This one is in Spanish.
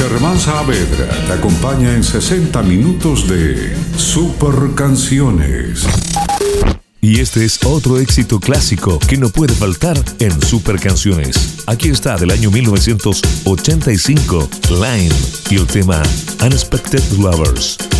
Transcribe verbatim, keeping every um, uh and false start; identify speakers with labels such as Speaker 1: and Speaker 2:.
Speaker 1: Germán Saavedra te acompaña en sesenta minutos de Super Canciones.
Speaker 2: Y este es otro éxito clásico que no puede faltar en Super Canciones. Aquí está, del año mil novecientos ochenta y cinco, Line, y el tema Unexpected Lovers.